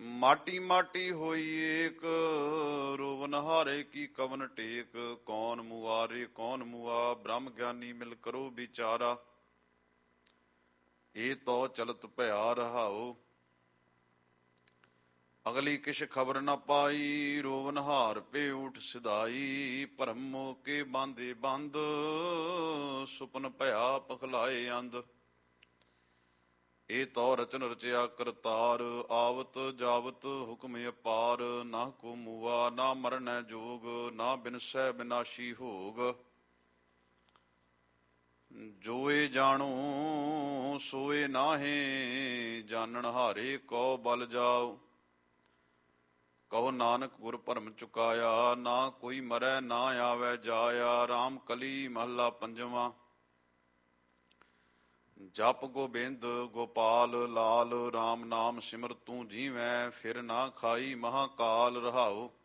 ਮਾਟੀ ਮਾਟੀ ਹੋਈ ਏਕ, ਰੋਵਨ ਹਾਰੇ ਕੀ ਕਵਨ ਟੇਕ। ਕੌਣ ਮੁਆਰੇ ਕੌਣ ਮੁਆ, ਬ੍ਰਹਮ ਗਿਆਨੀ ਮਿਲ ਕਰੋ ਵਿਚਾਰਾ। ਇਹ ਤੋ ਚਲਤ ਭਇਆ ਰਹਾਓ, ਅਗਲੀ ਕਿਛ ਖਬਰ ਨਾ ਪਾਈ। ਰੋਵਨ ਹਾਰ ਪੇ ਊਠ ਸਿਧਾਈ, ਭਰਮ ਕੇ ਬਾਂਦੇ ਬੰਦ। ਸੁਪਨ ਭਇਆ ਪਖਲਾਏ ਅੰਧ। ਇਹ ਤੋ ਰਚਨ ਰਚਿਆ ਕਰਤਾਰ, ਆਵਤ ਜਾਵਤ ਹੁਕਮ ਅਪਾਰ। ਨਾ ਕੋ ਮੂਆ ਨਾ ਮਰਨੈ ਜੋਗ, ਨਾ ਬਿਨਸੈ ਬਿਨਾਸ਼ੀ ਹੋਗ। ਜੋਏ ਜਾਣੋ ਸੋਏ ਨਾਹੇ, ਜਾਣਨ ਹਾਰੇ ਕੋ ਬਲ ਜਾਓ। ਕਹੋ ਨਾਨਕ ਗੁਰ ਭਰਮ ਚੁਕਾਇਆ, ਨਾ ਕੋਈ ਮਰੈ ਨਾ ਆਵੈ ਜਾਇਆ। ਰਾਮ ਕਲੀ ਮਹੱਲਾ ਪੰਜਵਾਂ। ਜਪ ਗੋਬਿੰਦ ਗੋਪਾਲ ਲਾਲ, ਰਾਮ ਨਾਮ ਸਿਮਰ ਤੂੰ ਜੀਵੈ। ਫਿਰ ਨਾ ਖਾਈ ਮਹਾਕਾਲ ਰਹਾਓ।